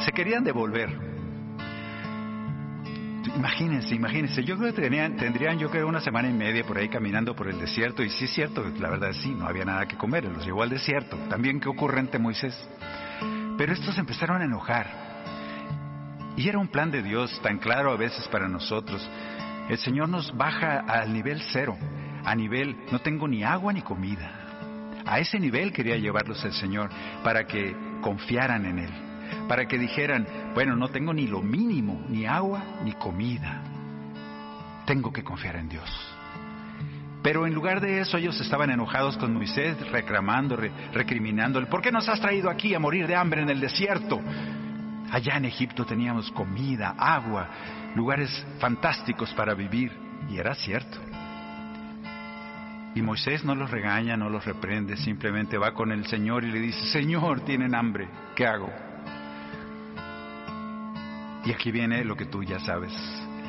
Se querían devolver. Imagínense, yo creo que tendrían yo creo 1 semana y media por ahí caminando por el desierto, y sí es cierto, la verdad sí, no había nada que comer, los llevó al desierto. También qué ocurrente Moisés. Pero estos empezaron a enojar, y era un plan de Dios tan claro a veces para nosotros. El Señor nos baja al nivel 0, a nivel no tengo ni agua ni comida. A ese nivel quería llevarlos el Señor, para que confiaran en Él, para que dijeran, bueno, no tengo ni lo mínimo, ni agua ni comida, tengo que confiar en Dios. Pero en lugar de eso, ellos estaban enojados con Moisés, reclamando, recriminándole, ¿por qué nos has traído aquí a morir de hambre en el desierto? Allá en Egipto teníamos comida, agua, lugares fantásticos para vivir. Y era cierto. Y Moisés no los regaña, no los reprende, simplemente va con el Señor y le dice, Señor, tienen hambre, ¿qué hago? Y aquí viene lo que tú ya sabes.